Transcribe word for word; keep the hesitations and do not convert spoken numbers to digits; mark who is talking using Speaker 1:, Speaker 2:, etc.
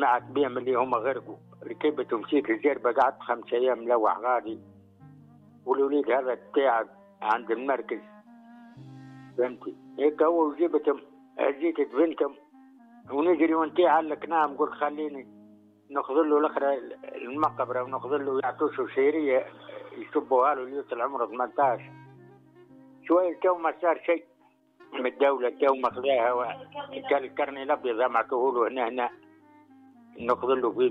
Speaker 1: سمعت بهم اللي هم غرقوا، ركبت ومشيت الجربة، قعدت خمس أيام ملوح غادي، والوليد هذا بتاعك عند المركز، فهمتي؟ هيك هو وجبتهم، جيت بنتهم ونجري وانتي علق نام، قلت خليني ناخذ له الاخرى المقبره وناخذ له يعطوه شيريه يصبوها له اللي يوصل عمره ثمانية عشر. شويه تو ما صار شيء من الدوله، تو ماخذاها الكرني الابيض جمعته له هنا هنا ناخذ له فيه